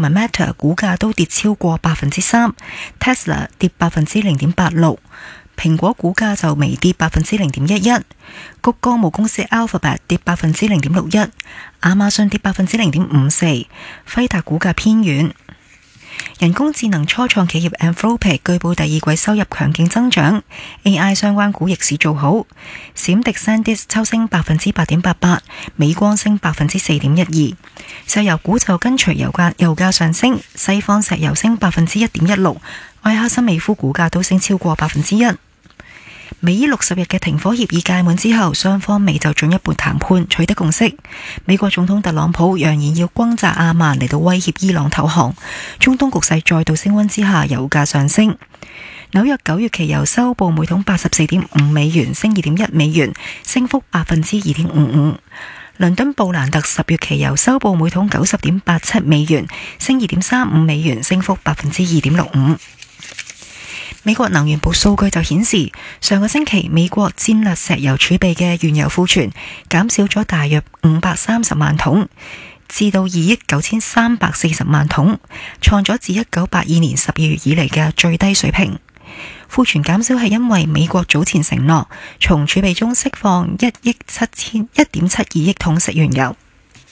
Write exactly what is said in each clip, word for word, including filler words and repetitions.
同埋 Meta 股價都跌超過百分之三 ，Tesla 跌百分之零點八六，蘋果股價就微跌百分之零點一一，谷歌母公司 Alphabet 跌百分之零點六一，亞馬遜跌百分之零點五四，輝達股價偏軟。人工智能初創企業 Anthropic 據報第二季收入強勁增長 ，A I 相關股逆市做好，閃迪 SanDisk 抽升百分之八點八八，美光升百分之四點一二，石油股就跟隨油價油價上升，西方石油升百分之一點一六，愛克森美孚股價都升超過百分之一。美伊六十日嘅停火協議屆滿之後，雙方未就進一步談判取得共識。美國總統特朗普揚言要轟炸阿曼嚟到威脅伊朗投降。中東局勢再度升溫之下，油價上升。紐約九月期油收報每桶八十四點五美元，升二點一美元，升幅百分之二點五五。倫敦布蘭特十月期油收報每桶九十點八七美元，升二點三五美元，升幅百分之二點六五。美國能源部數據就顯示，上個星期美國戰略石油儲備嘅原油庫存減少咗大約五百三十萬桶，至到二億九千三百四十萬桶，創咗自一九八二年十二月以嚟嘅最低水平。庫存減少係因為美國早前承諾從儲備中釋放一億七千一點七二億桶食原油。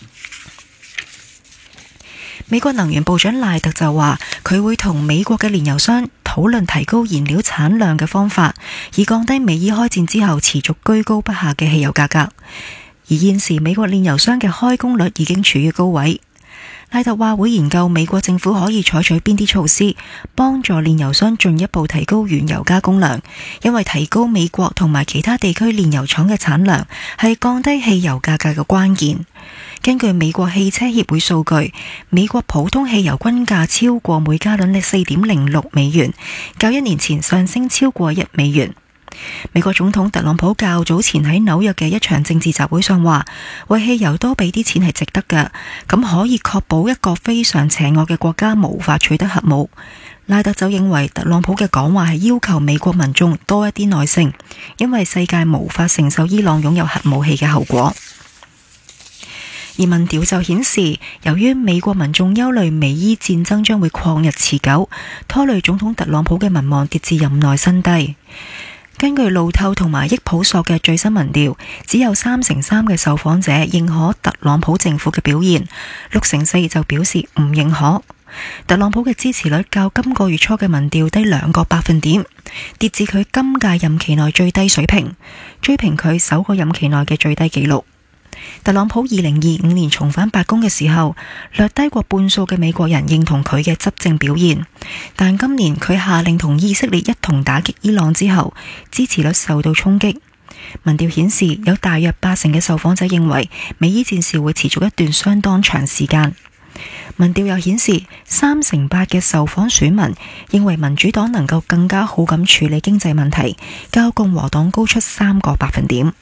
美國能源部長賴特就話，佢會同美國嘅煉油商討論提高燃料產量嘅方法，以降低美伊開戰之後持續居高不下嘅汽油價格。而現時美國煉油商嘅開工率已經處於高位。賴特話會研究美國政府可以採取邊啲措施，幫助煉油商進一步提高原油加工量，因為提高美國同埋其他地區煉油廠嘅產量係降低汽油價格嘅關鍵。根據美國汽車協會數據，美國普通汽油均價超過每加侖四點零六美元，較一年前上升超過一美元。美國總統特朗普較早前喺紐約嘅一場政治集會上話，為汽油多俾啲錢係值得嘅，咁可以確保一個非常邪惡嘅國家無法取得核武。賴特就認為特朗普嘅講話係要求美國民眾多一啲耐性，因為世界無法承受伊朗擁有核武器嘅後果。而民調就顯示，由於美國民眾憂慮美伊戰爭將會曠日持久，拖累總統特朗普嘅民望跌至任內新低。根據路透同埋益普索嘅最新民調，只有三成三嘅受訪者認可特朗普政府嘅表現，六成四就表示唔認可。特朗普嘅支持率較今個月初嘅民調低兩個百分點，跌至佢今屆任期內最低水平，追平佢首個任期內嘅最低紀錄。特朗普二零二五年重返白宮嘅時候，略低過半數嘅美國人認同佢嘅執政表現，但今年佢下令同以色列一同打擊伊朗之後，支持率受到衝擊。民調顯示，有大約八成嘅受訪者認為美伊戰事會持續一段相當長時間。民調又顯示，三成八嘅受訪選民認為民主黨能夠更加好咁處理經濟問題，較共和黨高出三個百分點。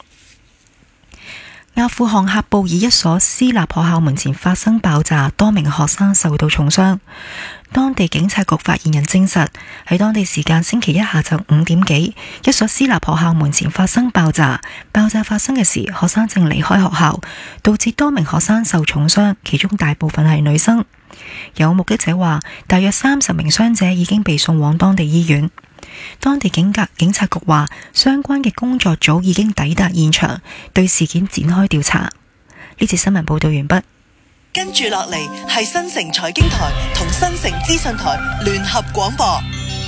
阿富汗喀布爾一所私立學校門前發生爆炸，多名學生受到重傷。當地警察局發言人證實，喺當地時間星期一下晝五點幾，一所私立學校門前發生爆炸。爆炸發生嘅時，學生正離開學校，導致多名學生受重傷，其中大部分係女生。有目擊者話，大約三十名傷者已經被送往當地醫院。當地警格警察局話，相關嘅工作組已經抵達現場，對事件展開調查。呢節新聞報道完畢。 跟住落嚟係新城財經台同新城資訊台聯合廣播。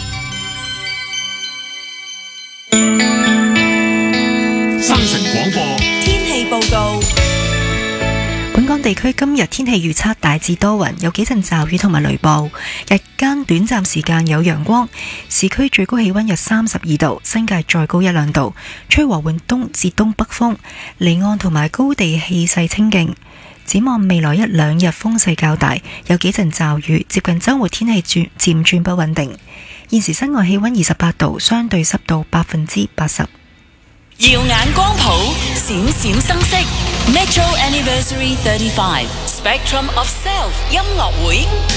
新城廣播天氣報告。 本港地區今日天氣預測大致多雲，有幾陣驟雨同埋雷暴，日間短暫時間有陽光，市區最高氣溫約三十二度，新界再高一兩度，吹和緩東至東北風，離岸同埋高地氣勢清勁。展望未來一兩日風勢較大，有幾陣驟雨，接近週末天氣轉漸轉不穩定。現時室外氣溫二十八度，相對濕度百分之八十。 耀眼光譜，閃閃生色 Metro Anniversary thirty-five Spectrum of Self 音樂會。